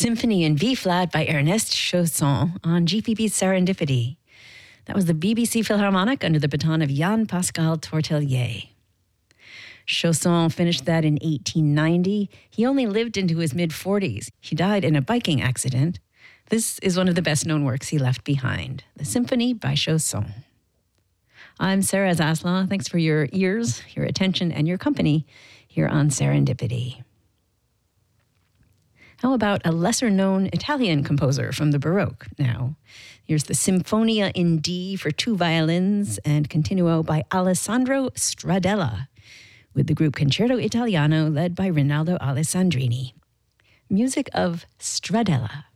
Symphony in B-flat by Ernest Chausson on GPB's Serendipity. That was the BBC Philharmonic under the baton of Jan-Pascal Tortelier. Chausson finished that in 1890. He only lived into his mid-40s. He died in a biking accident. This is one of the best-known works he left behind, the Symphony by Chausson. I'm Sarah Zaslaw. Thanks for your ears, your attention, and your company here on Serendipity. How about a lesser-known Italian composer from the Baroque now? Here's the Sinfonia in D for 2 violins and continuo by Alessandro Stradella, with the group Concerto Italiano led by Rinaldo Alessandrini. Music of Stradella.